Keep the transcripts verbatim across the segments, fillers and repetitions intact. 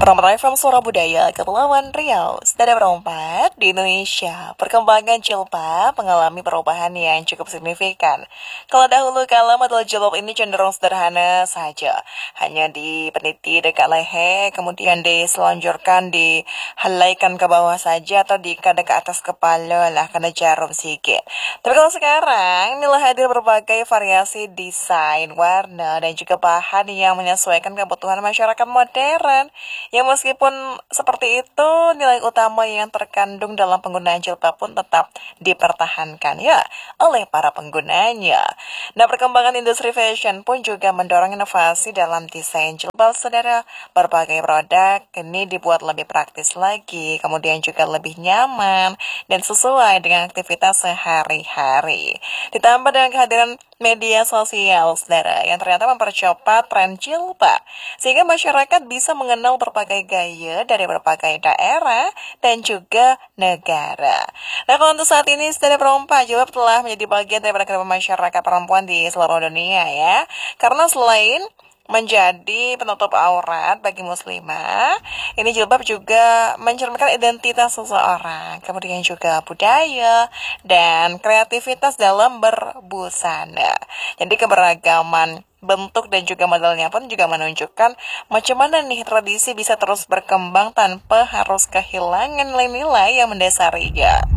Ramadan F M Suara Budaya, Kepulauan Riau, Sedada Berempat di Indonesia. Perkembangan jilbab mengalami perubahan yang cukup signifikan. Kalau dahulu kala model jilbab ini cenderung sederhana saja, hanya dipeniti dekat leher, kemudian diselonjorkan, dihelaikan ke bawah saja atau diikat ke atas kepala lah kena jarum sikit. Tapi kalau sekarang, inilah hadir berbagai variasi desain, warna, dan juga bahan yang menyesuaikan kebutuhan masyarakat modern. Yang meskipun seperti itu, nilai utama yang terkandung dalam penggunaan jilbab pun tetap dipertahankan ya oleh para penggunanya. Nah, perkembangan industri fashion pun juga mendorong inovasi dalam desain jilbab, saudara. Berbagai produk ini dibuat lebih praktis lagi, kemudian juga lebih nyaman dan sesuai dengan aktivitas sehari-hari. Ditambah dengan kehadiran media sosial, saudara, yang ternyata mempercepat tren jilbab, sehingga masyarakat bisa mengenal berbagai gaya dari berbagai daerah dan juga negara. Nah, kalau untuk saat ini, saudara perempuan, jilbab telah menjadi bagian daripada kehidupan masyarakat perempuan di seluruh dunia ya. Karena selain menjadi penutup aurat bagi muslimah, ini jilbab juga mencerminkan identitas seseorang, kemudian juga budaya dan kreativitas dalam berbusana. Jadi keberagaman bentuk dan juga modelnya pun juga menunjukkan macam mana nih tradisi bisa terus berkembang tanpa harus kehilangan nilai-nilai yang mendasarinya.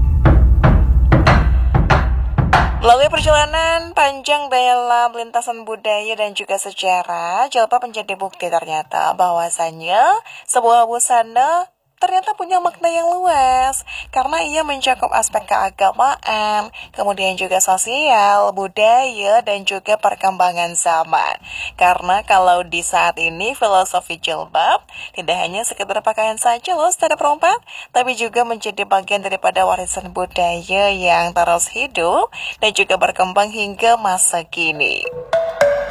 Melalui perjalanan panjang dalam lintasan budaya dan juga sejarah, jilbab menjadi bukti ternyata bahwasannya sebuah busana ternyata punya makna yang luas, karena ia mencakup aspek keagamaan, kemudian juga sosial, budaya, dan juga perkembangan zaman. Karena kalau di saat ini filosofi jilbab tidak hanya sekedar pakaian saja loh, saudara perempuan, tapi juga menjadi bagian daripada warisan budaya yang terus hidup dan juga berkembang hingga masa kini.